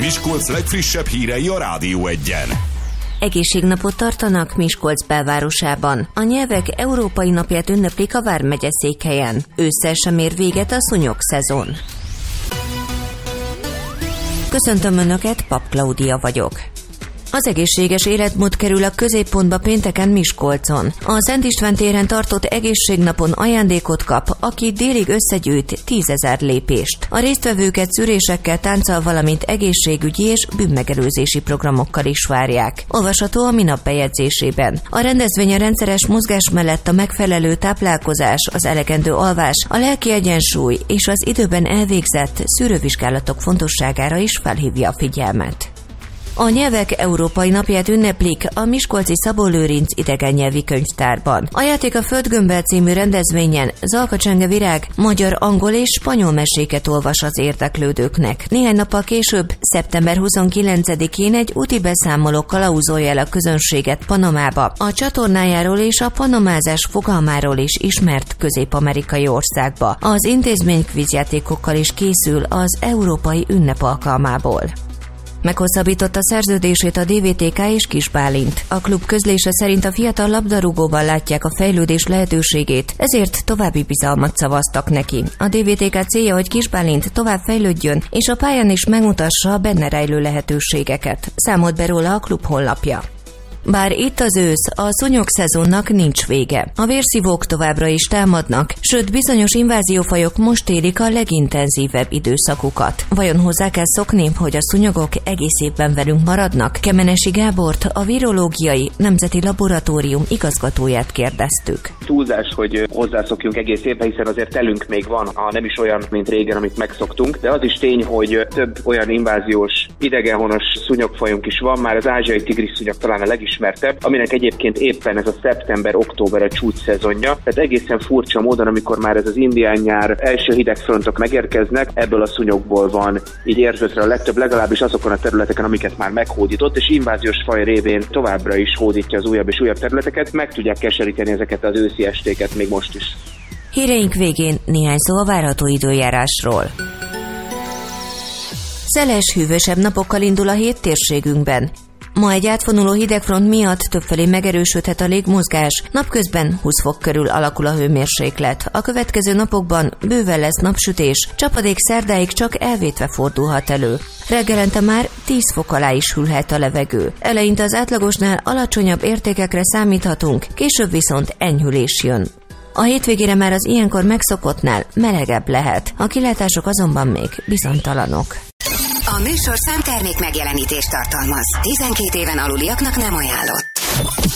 Miskolc legfrissebb hírei a Rádió 1-en. Egészségnapot tartanak Miskolc belvárosában. A nyelvek Európai Napját ünneplik a vármegye székhelyen. Ősszel sem ér véget a szúnyog szezon. Köszöntöm Önöket, Pap Klaudia vagyok. Az egészséges életmód kerül a középpontba pénteken Miskolcon. A Szent István téren tartott egészségnapon ajándékot kap, aki délig összegyűjt 10 000 lépést. A résztvevőket szűrésekkel, tánccal, valamint egészségügyi és bűnmegelőzési programokkal is várják. Olvasható a minap bejegyzésében. A rendezvény a rendszeres mozgás mellett a megfelelő táplálkozás, az elegendő alvás, a lelki egyensúly és az időben elvégzett szűrővizsgálatok fontosságára is felhívja a figyelmet. A nyelvek Európai Napját ünneplik a miskolci Szabó Lőrinc idegennyelvi könyvtárban. A Játék a Földgömbbel című rendezvényen Zalka Csenge Virág magyar, angol és spanyol meséket olvas az érdeklődőknek. Néhány nappal később, szeptember 29-én egy úti beszámoló kalauzolja el a közönséget Panamába, a csatornájáról és a panamázás fogalmáról is ismert közép-amerikai országba. Az intézmény kvízjátékokkal is készül az európai ünnep alkalmából. Meghosszabbította szerződését a DVTK és Kis Bálint. A klub közlése szerint a fiatal labdarúgóban látják a fejlődés lehetőségét, ezért további bizalmat szavaztak neki. A DVTK célja, hogy Kis Bálint tovább fejlődjön, és a pályán is megmutassa a benne rejlő lehetőségeket. Számolt be róla a klub honlapja. Bár itt az ősz, a szúnyog szezonnak nincs vége. A vérszívók továbbra is támadnak, sőt bizonyos inváziófajok most élik a legintenzívebb időszakukat. Vajon hozzá kell szokni, hogy a szúnyogok egész évben velünk maradnak? Kemenesi Gábort, a Virológiai Nemzeti Laboratórium igazgatóját kérdeztük. Túlzás, hogy hozzászokjunk egész évben, hiszen azért telünk még van, ha nem is olyan, mint régen, amit megszoktunk, de az is tény, hogy több olyan inváziós idegenhonos szúnyogfajunk is van, már az ázsiai tigrisszúnyog talán a legismertebb, aminek egyébként éppen ez a szeptember-október a csúcs szezonja. Tehát egészen furcsa módon, amikor már ez az indián nyár első hidegfrontok megérkeznek, ebből a szúnyogból van így érzőtre a legtöbb, legalábbis azokon a területeken, amiket már meghódított, és inváziós faj révén továbbra is hódítja az újabb és újabb területeket, meg tudják keseríteni ezeket az őszi estéket még most is. Híreink végén néhány szó a várható időjárásról. Szeles, hűvösebb napokkal indul a hét térségünkben. Ma egy átfonuló hidegfront miatt többfelé megerősödhet a légmozgás, napközben 20 fok körül alakul a hőmérséklet. A következő napokban bőven lesz napsütés, csapadék szerdáig csak elvétve fordulhat elő. Reggelente már 10 fok alá is hűlhet a levegő. Eleinte az átlagosnál alacsonyabb értékekre számíthatunk, később viszont enyhülés jön. A hétvégére már az ilyenkor megszokottnál melegebb lehet, a kilátások azonban még bizonytalanok. A műsorszám termék megjelenítést tartalmaz. 12 éven aluliaknak nem ajánlott.